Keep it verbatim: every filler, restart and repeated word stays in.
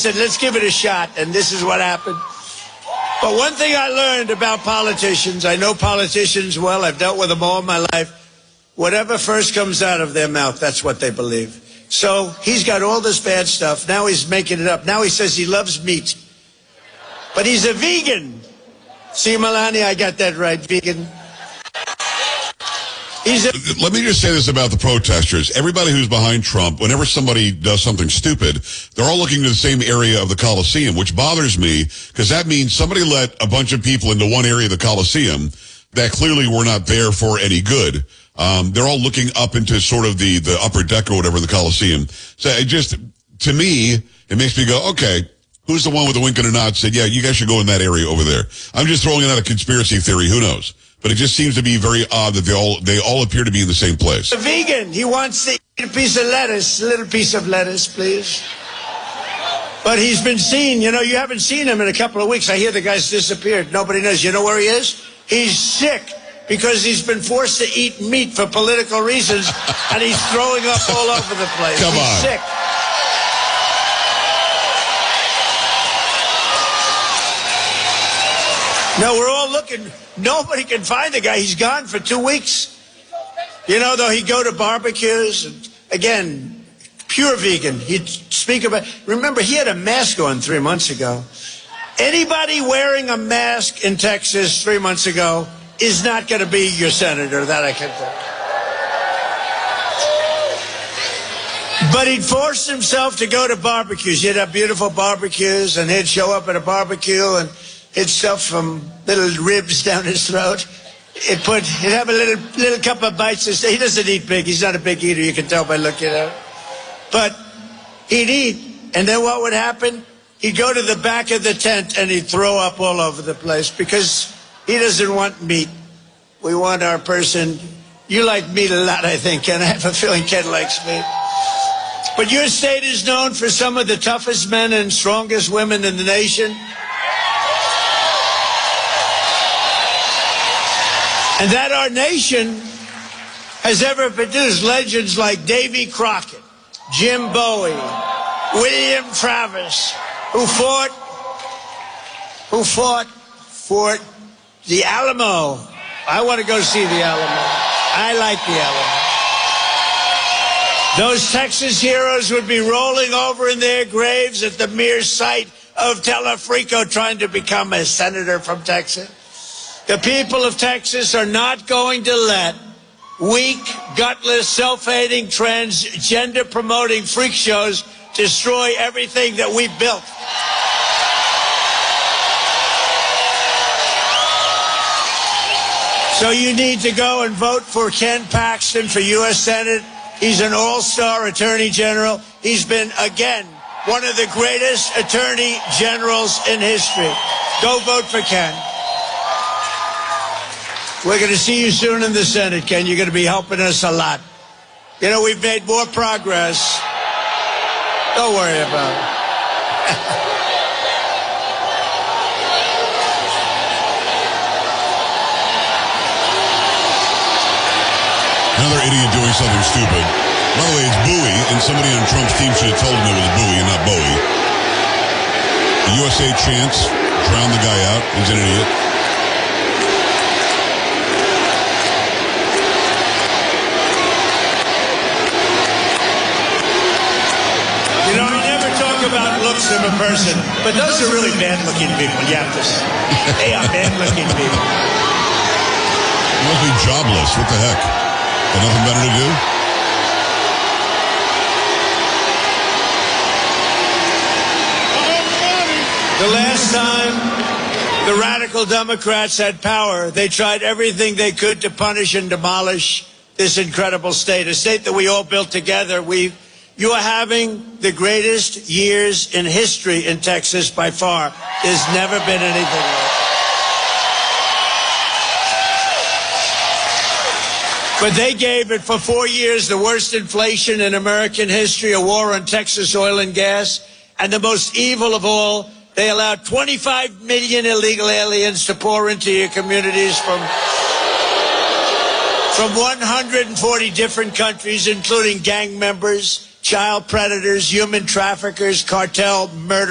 said, let's give it a shot, and this is what happened. But one thing I learned about politicians, I know politicians well, I've dealt with them all my life, whatever first comes out of their mouth, that's what they believe. So he's got all this bad stuff. Now he's making it up. Now he says he loves meat. But he's a vegan. See, Melania, I got that right, vegan. He's a Let me just say this about the protesters. Everybody who's behind Trump, whenever somebody does something stupid, they're all looking to the same area of the Coliseum, which bothers me because that means somebody let a bunch of people into one area of the Coliseum that clearly were not there for any good. Um, they're all looking up into sort of the, the upper deck or whatever in the Coliseum. So it just, to me, it makes me go, okay, who's the one with the wink and a nod said, yeah, you guys should go in that area over there. I'm just throwing out a conspiracy theory. Who knows? But it just seems to be very odd that they all they all appear to be in the same place. A vegan. He wants to eat a piece of lettuce, a little piece of lettuce, please. But he's been seen. You know, you haven't seen him in a couple of weeks. I hear the guy's disappeared. Nobody knows. You know where he is? He's sick because he's been forced to eat meat for political reasons, and he's throwing up all over the place. Come he's on. sick. No, we're all looking. Nobody can find the guy. He's gone for two weeks. You know, though, he'd go to barbecues. And again, pure vegan. He'd speak about... Remember, he had a mask on three months ago. Anybody wearing a mask in Texas three months ago is not going to be your senator. That I can tell. But he'd forced himself to go to barbecues. He'd have beautiful barbecues, and he'd show up at a barbecue, and... He'd stuff some little ribs down his throat. He'd put, he'd have a little little couple of bites. To say, he doesn't eat big. He's not a big eater. You can tell by looking at him. But he'd eat, and then what would happen? He'd go to the back of the tent and he'd throw up all over the place because he doesn't want meat. We want our person. You like meat a lot, I think, Ken. I have a feeling Ken likes meat. But your state is known for some of the toughest men and strongest women in the nation. And that our nation has ever produced legends like Davy Crockett, Jim Bowie, William Travis, who fought, who fought for the Alamo. I want to go see the Alamo. I like the Alamo. Those Texas heroes would be rolling over in their graves at the mere sight of Telefrico trying to become a senator from Texas. The people of Texas are not going to let weak, gutless, self-hating, transgender-promoting freak shows destroy everything that we've built. So you need to go and vote for Ken Paxton for U S Senate. He's an all-star attorney general. He's been, again, one of the greatest attorney generals in history. Go vote for Ken. We're going to see you soon in the Senate, Ken. You're going to be helping us a lot. You know, we've made more progress. Don't worry about it. Another idiot doing something stupid. By the way, it's Bowie, and somebody on Trump's team should have told him it was Bowie and not Bowie. The U S A chants, drown the guy out. He's an idiot. You know, I never talk about looks of a person, but those are really bad-looking people. You have to say. They are bad-looking people. You must be jobless. What the heck? Got nothing better to do? The last time the radical Democrats had power, they tried everything they could to punish and demolish this incredible state, a state that we all built together. We, you are having the greatest years in history in Texas by far. There's never been anything like it. But they gave it for four years the worst inflation in American history, a war on Texas oil and gas, and the most evil of all, they allowed twenty-five million illegal aliens to pour into your communities from, from one hundred forty different countries, including gang members, child predators, human traffickers, cartel murderers.